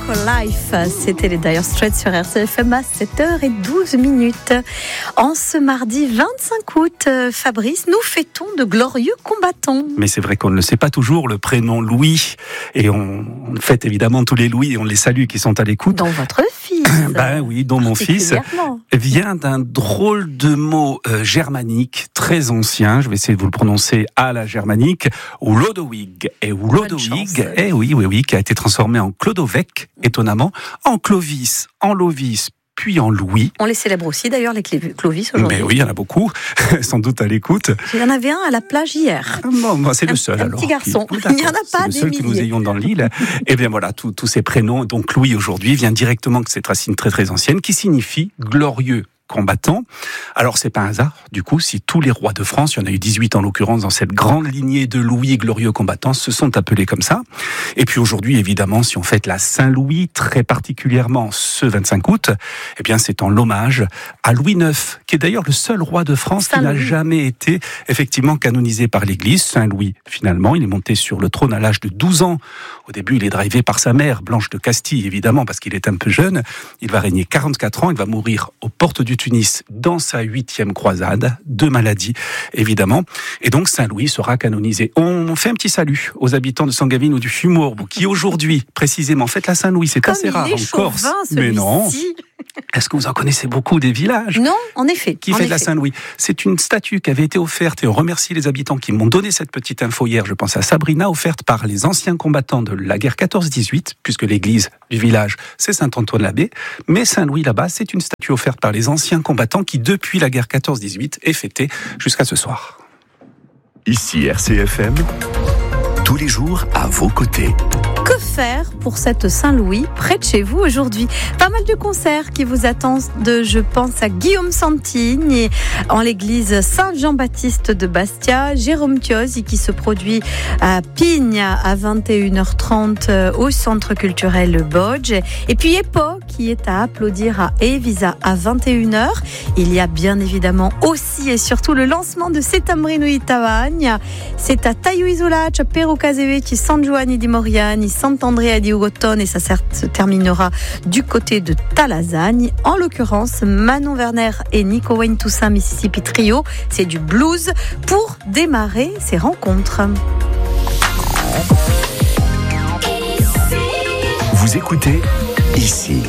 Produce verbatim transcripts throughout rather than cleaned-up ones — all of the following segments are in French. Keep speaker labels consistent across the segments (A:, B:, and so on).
A: Life. C'était les Dire Straits sur R C F M à sept heures douze minutes. En ce mardi vingt-cinq août, Fabrice, nous fêtons de glorieux combattants.
B: Mais c'est vrai qu'on ne le sait pas toujours, le prénom Louis. Et on, on fête évidemment tous les Louis et on les salue qui sont à l'écoute.
A: Dont votre fils.
B: Ben oui, dont mon fils. Vient d'un drôle de mot euh, germanique très ancien. Je vais essayer de vous le prononcer à la germanique. Ou Lodowig. Et ou Lodowig, eh oui, oui, oui, qui a été transformé en Clodovec, étonnamment, en Clovis, en Lovis, puis en Louis.
A: On les célèbre aussi d'ailleurs, les Clovis aujourd'hui.
B: Mais oui, il y en a beaucoup, sans doute à l'écoute.
A: Il y en avait un à la plage hier.
B: Bon, bah, c'est
A: un,
B: le seul
A: un
B: alors.
A: Un petit garçon.
B: Qui...
A: Il n'y en a pas des
B: C'est le seul
A: milliers.
B: que nous ayons dans l'île. Et bien voilà, tous ces prénoms. Donc Louis aujourd'hui vient directement de cette racine très très ancienne qui signifie glorieux combattant. Alors c'est pas un hasard, du coup, si tous les rois de France, il y en a eu dix-huit en l'occurrence dans cette grande lignée de Louis glorieux combattants, se sont appelés comme ça. Et puis aujourd'hui, évidemment, si on fête la Saint-Louis, très particulièrement ce vingt-cinq août, eh bien c'est en l'hommage à Louis neuf, qui est d'ailleurs le seul roi de France qui n'a jamais été effectivement canonisé par l'Église. Saint-Louis, finalement, il est monté sur le trône à l'âge de douze ans. Au début, il est drivé par sa mère, Blanche de Castille, évidemment, parce qu'il est un peu jeune. Il va régner quarante-quatre ans, il va mourir aux portes du Tunis dans sa huitième croisade, de maladie évidemment, et donc Saint-Louis sera canonisé. On fait un petit salut aux habitants de Sangavine ou du Fumorbe qui aujourd'hui précisément fêtent la Saint-Louis. C'est
A: Comme
B: assez rare en Corse,
A: mais
B: non. Est-ce que vous en connaissez beaucoup des villages?
A: Non, en effet.
B: Qui fêtent la Saint-Louis. C'est une statue qui avait été offerte, et on remercie les habitants qui m'ont donné cette petite info hier, je pense à Sabrina, offerte par les anciens combattants de la guerre quatorze dix-huit, puisque l'église du village, c'est Saint-Antoine-l'Abbé, mais Saint-Louis là-bas, c'est une statue offerte par les anciens combattants qui, depuis la guerre quatorze dix-huit, est fêtée jusqu'à ce soir.
C: Ici R C F M, tous les jours à vos côtés.
A: Que faire pour cette Saint-Louis près de chez vous aujourd'hui? Pas mal de concerts qui vous attendent, de, je pense à Guillaume Santini en l'église Saint-Jean-Baptiste de Bastia, Jérôme Thiozzi qui se produit à Pigne à vingt et une heures trente au centre culturel Le Bodge, et puis Epo qui est à applaudir à Evisa à vingt et une heures. Il y a bien évidemment aussi et surtout le lancement de Settembrino Itavagna. C'est à Taio Isolaccio, Pero Casevecchi, San Giovanni di Moriani, Sant'Andrea di Ugotone, et ça se terminera du côté de Talasagne. En l'occurrence, Manon Werner et Nico Wayne Toussaint Mississippi Trio, c'est du blues pour démarrer ces rencontres.
C: Vous écoutez Ici.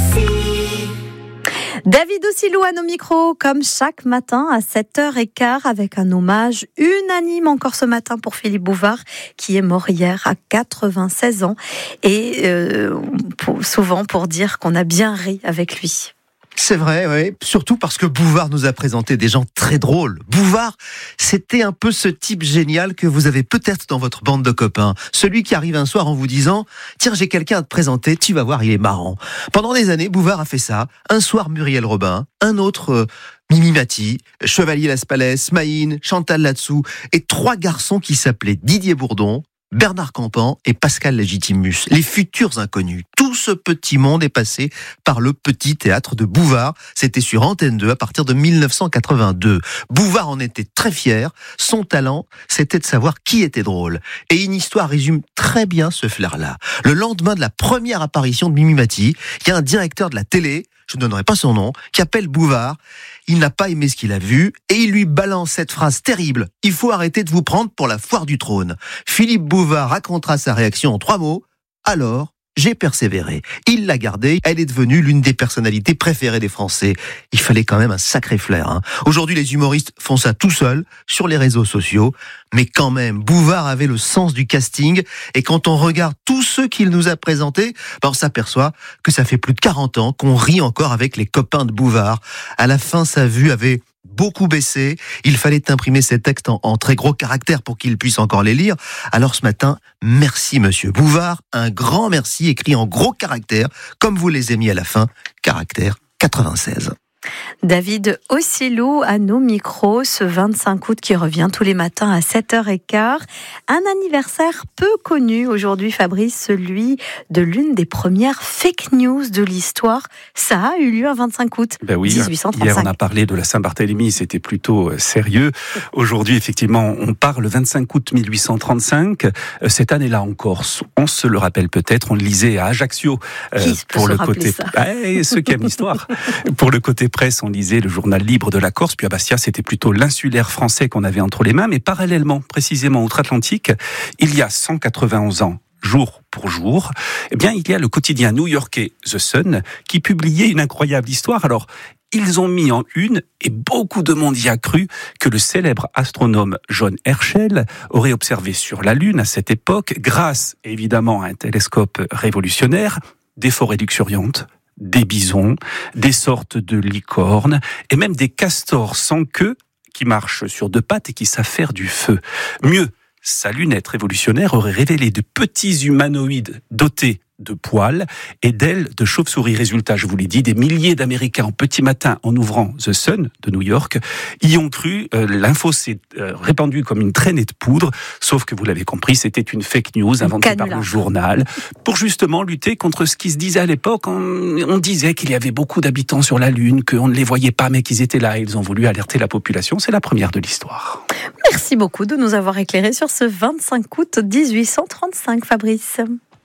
A: David Ossilouane au micro, comme chaque matin à sept heures quinze, avec un hommage unanime encore ce matin pour Philippe Bouvard, qui est mort hier à quatre-vingt-seize ans, et euh, pour, souvent pour dire qu'on a bien ri avec lui.
D: C'est vrai, oui. Surtout parce que Bouvard nous a présenté des gens très drôles. Bouvard, c'était un peu ce type génial que vous avez peut-être dans votre bande de copains. Celui qui arrive un soir en vous disant « Tiens, j'ai quelqu'un à te présenter, tu vas voir, il est marrant ». Pendant des années, Bouvard a fait ça. Un soir, Muriel Robin, un autre... Euh, Mimi Mati, Chevalier Las Palais, Maïn, Chantal Latsou, et trois garçons qui s'appelaient Didier Bourdon, Bernard Campan et Pascal Légitimus, les futurs inconnus. Tout ce petit monde est passé par le petit théâtre de Bouvard. C'était sur Antenne deux à partir de mille neuf cent quatre-vingt-deux. Bouvard en était très fier. Son talent, c'était de savoir qui était drôle. Et une histoire résume très bien ce flair-là. Le lendemain de la première apparition de Mimi Mati, il y a un directeur de la télé, je ne donnerai pas son nom, qui appelle Bouvard. Il n'a pas aimé ce qu'il a vu et il lui balance cette phrase terrible. Il faut arrêter de vous prendre pour la foire du trône. Philippe Bouvard racontera sa réaction en trois mots. Alors, j'ai persévéré. Il l'a gardée. Elle est devenue l'une des personnalités préférées des Français. Il fallait quand même un sacré flair. Hein. Aujourd'hui, les humoristes font ça tout seuls, sur les réseaux sociaux. Mais quand même, Bouvard avait le sens du casting. Et quand on regarde tous ceux qu'il nous a présentés, ben on s'aperçoit que ça fait plus de quarante ans qu'on rit encore avec les copains de Bouvard. À la fin, sa vue avait beaucoup baissé. Il fallait imprimer ces textes en, en très gros caractères pour qu'il puisse encore les lire. Alors ce matin, merci Monsieur Bouvard. Un grand merci écrit en gros caractères, comme vous les aimiez à la fin, caractère quatre-vingt-seize.
A: David Ossilou à nos micros, ce vingt-cinq août qui revient tous les matins à sept heures quinze. Un anniversaire peu connu aujourd'hui, Fabrice, celui de l'une des premières fake news de l'histoire. Ça a eu lieu un vingt-cinq août
B: ben oui,
A: dix-huit cent trente-cinq.
B: Hier, on a parlé de la Saint-Barthélemy, c'était plutôt sérieux. Aujourd'hui, effectivement, on part le vingt-cinq août mille huit cent trente-cinq. Cette année-là en Corse, on se le rappelle peut-être, on le lisait à Ajaccio.
A: Qui euh,
B: pour
A: peut
B: le
A: se
B: côté
A: ça
B: ah, ceux qui aiment l'histoire. Pour le côté presse, on lisait le journal libre de la Corse, puis à Bastia, c'était plutôt l'insulaire français qu'on avait entre les mains, mais parallèlement, précisément outre-Atlantique, il y a cent quatre-vingt-onze ans, jour pour jour, eh bien, il y a le quotidien new-yorkais The Sun qui publiait une incroyable histoire. Alors, ils ont mis en une, et beaucoup de monde y a cru, que le célèbre astronome John Herschel aurait observé sur la Lune à cette époque, grâce évidemment à un télescope révolutionnaire, des forêts luxuriantes, des bisons, des sortes de licornes, et même des castors sans queue qui marchent sur deux pattes et qui savent faire du feu. Mieux, sa lunette révolutionnaire aurait révélé de petits humanoïdes dotés de poils et d'ailes de chauve-souris. Résultat, je vous l'ai dit, des milliers d'Américains en petit matin, en ouvrant The Sun de New York, y ont cru. Euh, l'info s'est euh, répandue comme une traînée de poudre, sauf que vous l'avez compris, c'était une fake news inventée par le journal, pour justement lutter contre ce qui se disait à l'époque. On, on disait qu'il y avait beaucoup d'habitants sur la Lune, qu'on ne les voyait pas, mais qu'ils étaient là. Ils ont voulu alerter la population. C'est la première de l'histoire.
A: Merci beaucoup de nous avoir éclairés sur ce vingt-cinq août dix-huit cent trente-cinq, Fabrice.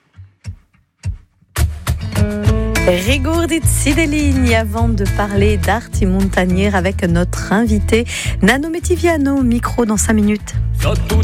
A: Rigourdit Sideligni avant de parler d'Arti Montagnier avec notre invité Nano Metiviano, micro dans cinq minutes.